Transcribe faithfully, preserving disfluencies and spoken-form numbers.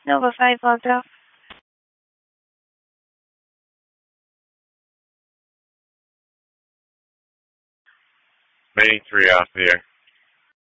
Nova five Hotel. Mating three off the air.